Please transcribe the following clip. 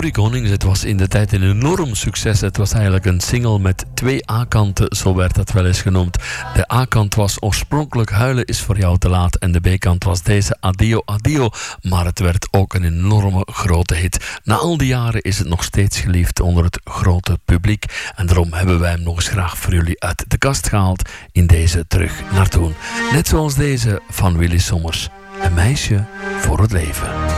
Corrie Konings, het was in de tijd een enorm succes. Het was eigenlijk een single met 2 A-kanten, zo werd dat wel eens genoemd. De A-kant was oorspronkelijk Huilen is voor jou te laat en de B-kant was deze Adio Adio, maar het werd ook een enorme grote hit. Na al die jaren is het nog steeds geliefd onder het grote publiek en daarom hebben wij hem nog eens graag voor jullie uit de kast gehaald in deze Terug naar Toen. Net zoals deze van Willy Sommers, Een meisje voor het leven.